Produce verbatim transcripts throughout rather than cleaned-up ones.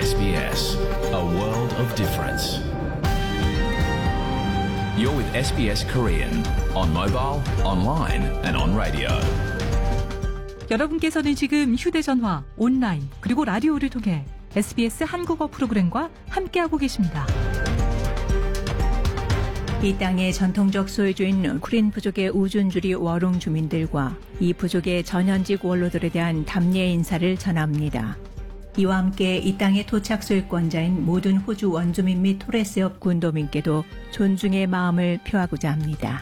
에스비에스, a world of difference. You're with 에스비에스 Korean on mobile, online and on radio. 여러분께서는 지금 휴대전화, 온라인, 그리고 라디오를 통해 에스비에스 한국어 프로그램과 함께하고 계십니다. 이 땅의 전통적 소유주인 쿠린 부족의 우준주리 워롱 주민들과 이 부족의 전현직 원로들에 대한 답례 인사를 전합니다. 이와 함께 이 땅의 토착 소유권자인 모든 호주 원주민 및 토레스협 군도민께도 존중의 마음을 표하고자 합니다.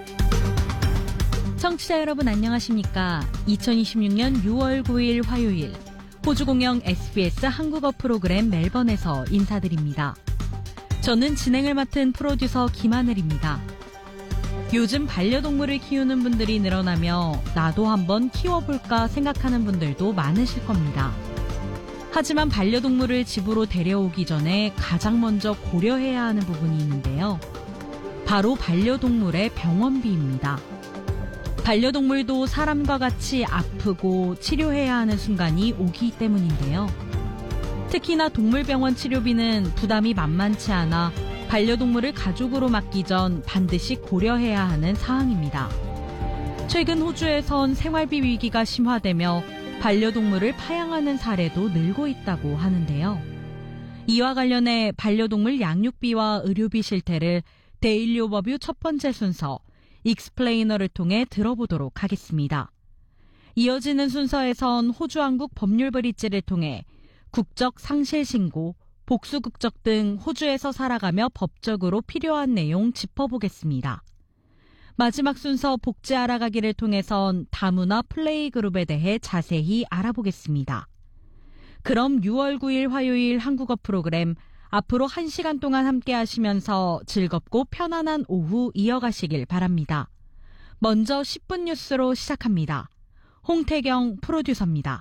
청취자 여러분 안녕하십니까? 이천이십육년 유월 구일 화요일 호주 공영 에스비에스 한국어 프로그램 멜번에서 인사드립니다. 저는 진행을 맡은 프로듀서 김하늘입니다. 요즘 반려동물을 키우는 분들이 늘어나며 나도 한번 키워볼까 생각하는 분들도 많으실 겁니다. 하지만 반려동물을 집으로 데려오기 전에 가장 먼저 고려해야 하는 부분이 있는데요. 바로 반려동물의 병원비입니다. 반려동물도 사람과 같이 아프고 치료해야 하는 순간이 오기 때문인데요. 특히나 동물병원 치료비는 부담이 만만치 않아 반려동물을 가족으로 맡기 전 반드시 고려해야 하는 사항입니다. 최근 호주에선 생활비 위기가 심화되며 반려동물을 파양하는 사례도 늘고 있다고 하는데요. 이와 관련해 반려동물 양육비와 의료비 실태를 데일리 오버뷰 첫 번째 순서 익스플레이너를 통해 들어보도록 하겠습니다. 이어지는 순서에선 호주 한국 법률 브릿지를 통해 국적 상실 신고, 복수 국적 등 호주에서 살아가며 법적으로 필요한 내용 짚어보겠습니다. 마지막 순서 복지 알아가기를 통해선 다문화 플레이 그룹에 대해 자세히 알아보겠습니다. 그럼 유월 구일 화요일 한국어 프로그램 앞으로 한 시간 동안 함께 하시면서 즐겁고 편안한 오후 이어가시길 바랍니다. 먼저 십 분 뉴스로 시작합니다. 홍태경 프로듀서입니다.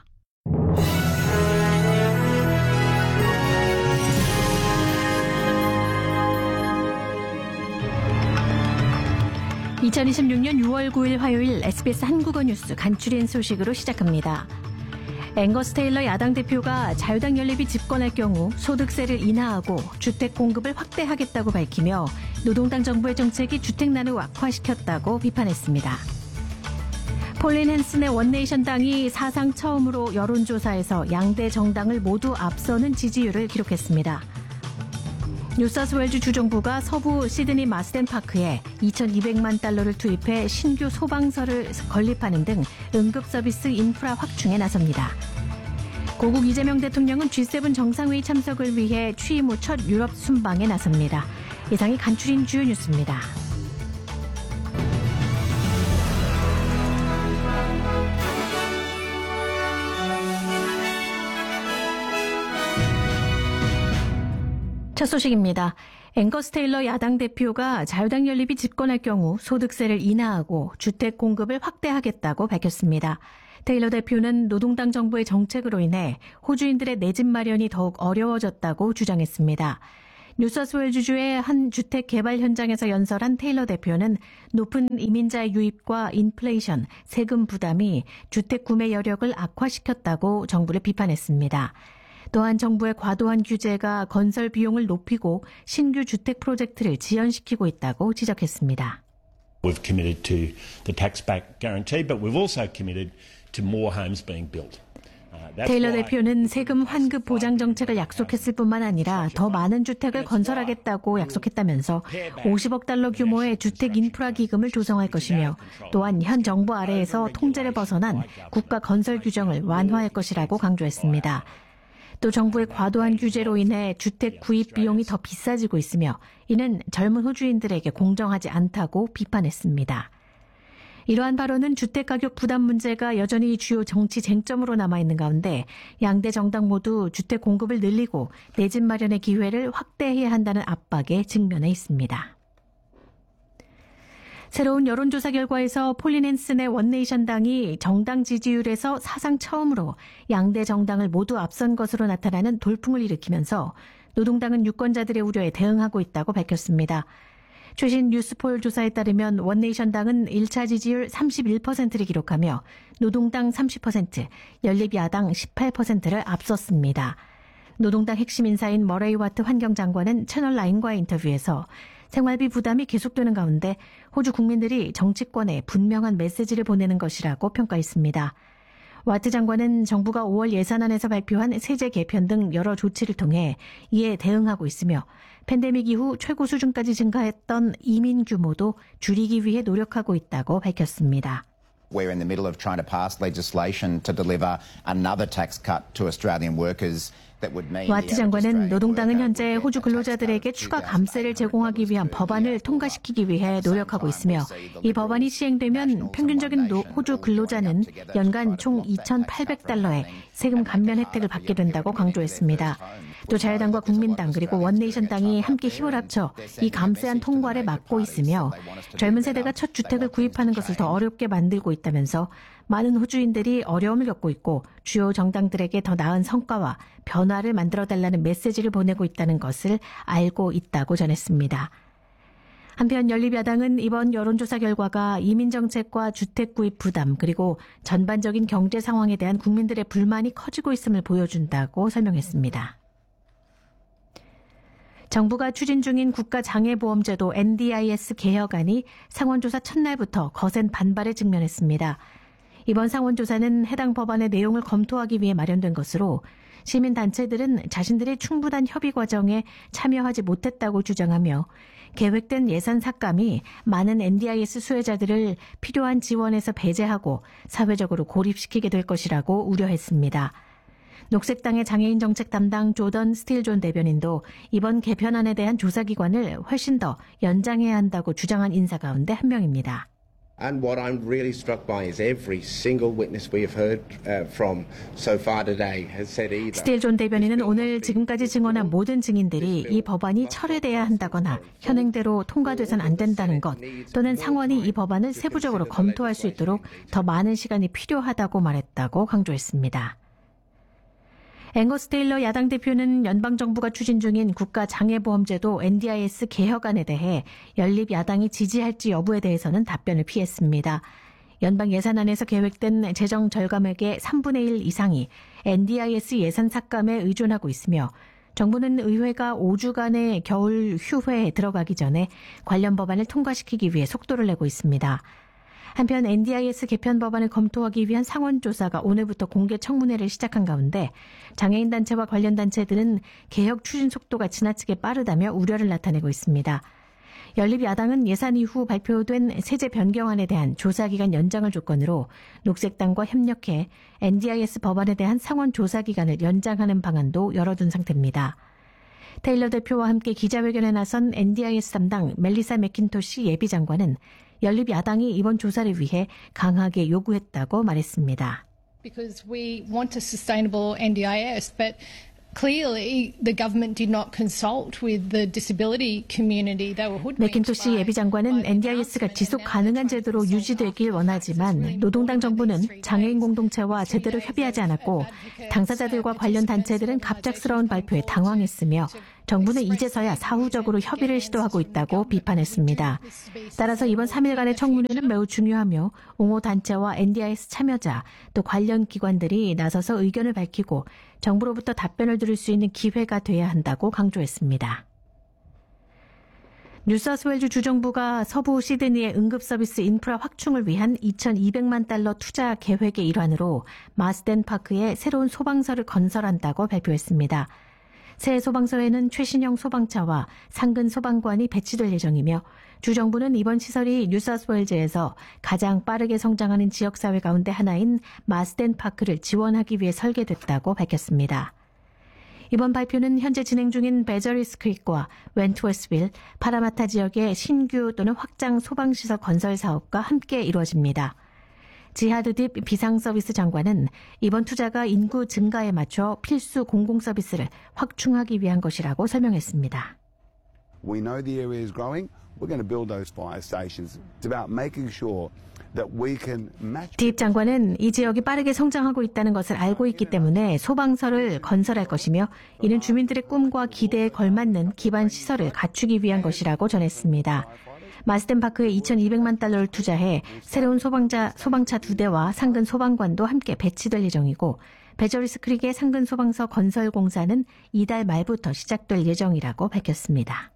이천이십육년 유월 구일 화요일 에스비에스 한국어 뉴스 간추린 소식으로 시작합니다. 앵거스 테일러 야당 대표가 자유당 연립이 집권할 경우 소득세를 인하하고 주택 공급을 확대하겠다고 밝히며 노동당 정부의 정책이 주택난을 악화시켰다고 비판했습니다. 폴린 헨슨의 원네이션 당이 사상 처음으로 여론조사에서 양대 정당을 모두 앞서는 지지율을 기록했습니다. 뉴사스웨일즈 주정부가 서부 시드니 마스덴 파크에 이천이백만 달러를 투입해 신규 소방서를 건립하는 등 응급서비스 인프라 확충에 나섭니다. 고국 이재명 대통령은 지세븐 정상회의 참석을 위해 취임 후 첫 유럽 순방에 나섭니다. 이상이 간추린 주요 뉴스입니다. 첫 소식입니다. 앵거스 테일러 야당 대표가 자유당 연립이 집권할 경우 소득세를 인하하고 주택 공급을 확대하겠다고 밝혔습니다. 테일러 대표는 노동당 정부의 정책으로 인해 호주인들의 내 집 마련이 더욱 어려워졌다고 주장했습니다. 뉴사스웨일즈주의 한 주택 개발 현장에서 연설한 테일러 대표는 높은 이민자 유입과 인플레이션, 세금 부담이 주택 구매 여력을 악화시켰다고 정부를 비판했습니다. 또한 정부의 과도한 규제가 건설 비용을 높이고 신규 주택 프로젝트를 지연시키고 있다고 지적했습니다. We've committed to the tax-back guarantee, but we've also committed to more homes being built. 테일러 대표는 세금 환급 보장 정책을 약속했을 뿐만 아니라 더 많은 주택을 건설하겠다고 약속했다면서 오십억 달러 규모의 주택 인프라 기금을 조성할 것이며 또한 현 정부 아래에서 통제를 벗어난 국가 건설 규정을 완화할 것이라고 강조했습니다. 또 정부의 과도한 규제로 인해 주택 구입 비용이 더 비싸지고 있으며 이는 젊은 호주인들에게 공정하지 않다고 비판했습니다. 이러한 발언은 주택가격 부담 문제가 여전히 주요 정치 쟁점으로 남아있는 가운데 양대 정당 모두 주택 공급을 늘리고 내 집 마련의 기회를 확대해야 한다는 압박에 직면해 있습니다. 새로운 여론조사 결과에서 폴린 헨슨의 원네이션 당이 정당 지지율에서 사상 처음으로 양대 정당을 모두 앞선 것으로 나타나는 돌풍을 일으키면서 노동당은 유권자들의 우려에 대응하고 있다고 밝혔습니다. 최신 뉴스폴 조사에 따르면 원네이션 당은 일 차 지지율 삼십일 퍼센트를 기록하며 노동당 삼십 퍼센트, 연립야당 십팔 퍼센트를 앞섰습니다. 노동당 핵심 인사인 머레이 와트 환경장관은 채널나인과의 인터뷰에서 생활비 부담이 계속되는 가운데 호주 국민들이 정치권에 분명한 메시지를 보내는 것이라고 평가했습니다. 와트 장관은 정부가 오월 예산안에서 발표한 세제 개편 등 여러 조치를 통해 이에 대응하고 있으며 팬데믹 이후 최고 수준까지 증가했던 이민 규모도 줄이기 위해 노력하고 있다고 밝혔습니다. We're in the middle of trying to pass legislation to deliver another tax cut to Australian workers. 와트 장관은 노동당은 현재 호주 근로자들에게 추가 감세를 제공하기 위한 법안을 통과시키기 위해 노력하고 있으며 이 법안이 시행되면 평균적인 호주 근로자는 연간 총 이천팔백 달러의 세금 감면 혜택을 받게 된다고 강조했습니다. 또 자유당과 국민당 그리고 원네이션당이 함께 힘을 합쳐 이 감세안 통과를 막고 있으며 젊은 세대가 첫 주택을 구입하는 것을 더 어렵게 만들고 있다면서 많은 호주인들이 어려움을 겪고 있고 주요 정당들에게 더 나은 성과와 변화를 만들어달라는 메시지를 보내고 있다는 것을 알고 있다고 전했습니다. 한편 연립야당은 이번 여론조사 결과가 이민정책과 주택구입 부담 그리고 전반적인 경제 상황에 대한 국민들의 불만이 커지고 있음을 보여준다고 설명했습니다. 정부가 추진 중인 국가장애보험제도 엔디아이에스 개혁안이 상원조사 첫날부터 거센 반발에 직면했습니다. 이번 상원조사는 해당 법안의 내용을 검토하기 위해 마련된 것으로 시민단체들은 자신들이 충분한 협의 과정에 참여하지 못했다고 주장하며 계획된 예산 삭감이 많은 엔디아이에스 수혜자들을 필요한 지원에서 배제하고 사회적으로 고립시키게 될 것이라고 우려했습니다. 녹색당의 장애인 정책 담당 조던 스틸존 대변인도 이번 개편안에 대한 조사기관을 훨씬 더 연장해야 한다고 주장한 인사 가운데 한 명입니다. And what I'm really struck by is every single witness we have heard uh, from so far today has said either. 스틸존 대변인은 오늘 지금까지 증언한 모든 증인들이 이 법안이 철회돼야 한다거나 현행대로 통과돼선 안 된다는 것 또는 상원이 이 법안을 세부적으로 검토할 수 있도록 더 많은 시간이 필요하다고 말했다고 강조했습니다. 앵거스 테일러 야당 대표는 연방정부가 추진 중인 국가장애보험제도 엔디아이에스 개혁안에 대해 연립 야당이 지지할지 여부에 대해서는 답변을 피했습니다. 연방 예산안에서 계획된 재정 절감액의 삼분의 일 이상이 엔디아이에스 예산 삭감에 의존하고 있으며 정부는 의회가 오 주간의 겨울 휴회에 들어가기 전에 관련 법안을 통과시키기 위해 속도를 내고 있습니다. 한편 엔디아이에스 개편 법안을 검토하기 위한 상원조사가 오늘부터 공개 청문회를 시작한 가운데 장애인 단체와 관련 단체들은 개혁 추진 속도가 지나치게 빠르다며 우려를 나타내고 있습니다. 연립야당은 예산 이후 발표된 세제 변경안에 대한 조사기간 연장을 조건으로 녹색당과 협력해 엔디아이에스 법안에 대한 상원 조사기간을 연장하는 방안도 열어둔 상태입니다. 테일러 대표와 함께 기자회견에 나선 엔디아이에스 담당 멜리사 맥킨토시 예비장관은 연립 야당이 이번 조사를 위해 강하게 요구했다고 말했습니다. Because we want a sustainable 엔디아이에스, but clearly the government did not consult with the disability community. They were hoodwinked. 맥킨토시 예비장관은 엔디아이에스가 지속 가능한 제도로 유지되길 원하지만 노동당 정부는 장애인 공동체와 제대로 협의하지 않았고 당사자들과 관련 단체들은 갑작스러운 발표에 당황했으며 정부는 이제서야 사후적으로 협의를 시도하고 있다고 비판했습니다. 따라서 이번 삼 일간의 청문회는 매우 중요하며 옹호 단체와 엔디아이에스 참여자 또 관련 기관들이 나서서 의견을 밝히고 정부로부터 답변을 들을 수 있는 기회가 돼야 한다고 강조했습니다. 뉴사우스웨일즈 주정부가 서부 시드니의 응급서비스 인프라 확충을 위한 이천이백만 달러 투자 계획의 일환으로 마스덴 파크에 새로운 소방서를 건설한다고 발표했습니다. 새 소방서에는 최신형 소방차와 상근 소방관이 배치될 예정이며 주정부는 이번 시설이 뉴사우스웨일즈에서 가장 빠르게 성장하는 지역사회 가운데 하나인 마스덴 파크를 지원하기 위해 설계됐다고 밝혔습니다. 이번 발표는 현재 진행 중인 베저리스 크릭과 웬트워스빌, 파라마타 지역의 신규 또는 확장 소방시설 건설 사업과 함께 이루어집니다. 지하드딥 비상서비스 장관은 이번 투자가 인구 증가에 맞춰 필수 공공서비스를 확충하기 위한 것이라고 설명했습니다. We know the area is growing. We're going to build those fire stations. It's about making sure that we can match. 딥 장관은 이 지역이 빠르게 성장하고 있다는 것을 알고 있기 때문에 소방서를 건설할 것이며 이는 주민들의 꿈과 기대에 걸맞는 기반 시설을 갖추기 위한 것이라고 전했습니다. 마스덴 파크에 이천이백만 달러를 투자해 새로운 소방차, 소방차 두 대와 상근 소방관도 함께 배치될 예정이고 베저리스 크릭의 상근 소방서 건설 공사는 이달 말부터 시작될 예정이라고 밝혔습니다.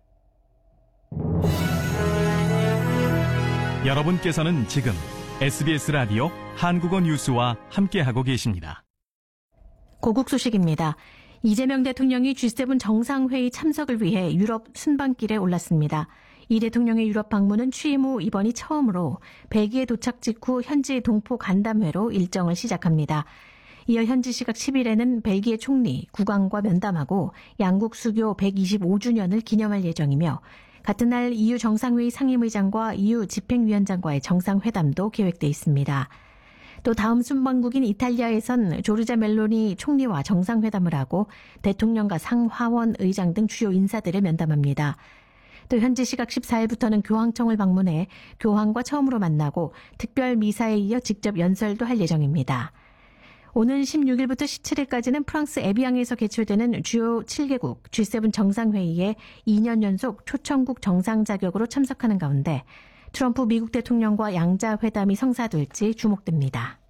여러분께서는 지금 에스비에스 라디오 한국어 뉴스와 함께하고 계십니다. 고국 소식입니다. 이재명 대통령이 지 세븐 정상회의 참석을 위해 유럽 순방길에 올랐습니다. 이 대통령의 유럽 방문은 취임 후 이번이 처음으로 벨기에 도착 직후 현지 동포 간담회로 일정을 시작합니다. 이어 현지 시각 십 일에는 벨기에 총리, 국왕과 면담하고 양국 수교 백이십오 주년을 기념할 예정이며 같은 날 이유 정상회의 상임의장과 이유 집행위원장과의 정상회담도 계획돼 있습니다. 또 다음 순방국인 이탈리아에선 조르자 멜로니 총리와 정상회담을 하고 대통령과 상하원 의장 등 주요 인사들을 면담합니다. 또 현지 시각 십사 일부터는 교황청을 방문해 교황과 처음으로 만나고 특별 미사에 이어 직접 연설도 할 예정입니다. 오는 십육 일부터 십칠 일까지는 프랑스 에비앙에서 개최되는 주요 칠 개국 지 세븐 정상회의에 이 년 연속 초청국 정상 자격으로 참석하는 가운데 트럼프 미국 대통령과 양자회담이 성사될지 주목됩니다.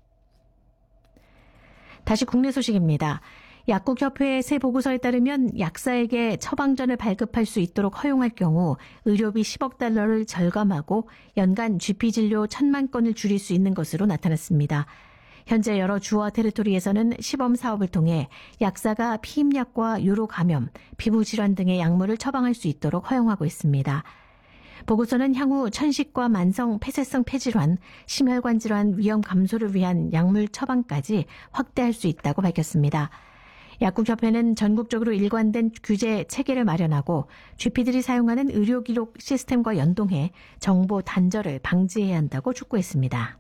다시 국내 소식입니다. 약국협회의 새 보고서에 따르면 약사에게 처방전을 발급할 수 있도록 허용할 경우 의료비 십억 달러를 절감하고 연간 지피 진료 천만 건을 줄일 수 있는 것으로 나타났습니다. 현재 여러 주와 테리토리에서는 시범 사업을 통해 약사가 피임약과 요로 감염, 피부 질환 등의 약물을 처방할 수 있도록 허용하고 있습니다. 보고서는 향후 천식과 만성 폐쇄성 폐질환, 심혈관 질환 위험 감소를 위한 약물 처방까지 확대할 수 있다고 밝혔습니다. 약국협회는 전국적으로 일관된 규제 체계를 마련하고 지피들이 사용하는 의료기록 시스템과 연동해 정보 단절을 방지해야 한다고 촉구했습니다.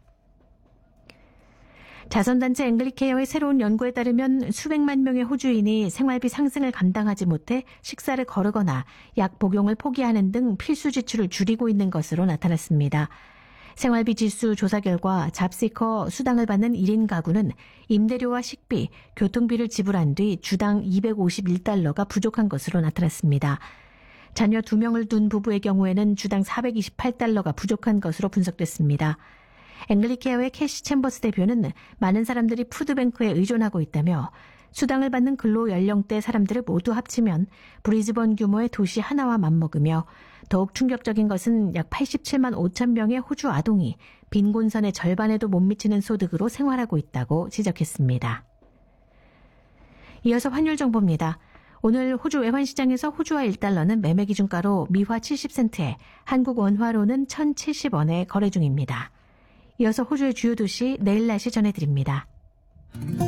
자선단체 앵글리케어의 새로운 연구에 따르면 수백만 명의 호주인이 생활비 상승을 감당하지 못해 식사를 거르거나 약 복용을 포기하는 등 필수 지출을 줄이고 있는 것으로 나타났습니다. 생활비 지수 조사 결과 잡시커 수당을 받는 일 인 가구는 임대료와 식비, 교통비를 지불한 뒤 주당 이백오십일 달러가 부족한 것으로 나타났습니다. 자녀 두 명을 둔 부부의 경우에는 주당 사백이십팔 달러가 부족한 것으로 분석됐습니다. 앵글리케어의 캐시 챔버스 대표는 많은 사람들이 푸드뱅크에 의존하고 있다며 수당을 받는 근로 연령대 사람들을 모두 합치면 브리즈번 규모의 도시 하나와 맞먹으며 더욱 충격적인 것은 약 팔십칠만 오천 명의 호주 아동이 빈곤선의 절반에도 못 미치는 소득으로 생활하고 있다고 지적했습니다. 이어서 환율 정보입니다. 오늘 호주 외환시장에서 호주화 일 달러는 매매 기준가로 미화 칠십 센트에 한국 원화로는 천칠십 원에 거래 중입니다. 이어서 호주의 주요 도시 내일 날씨 전해드립니다.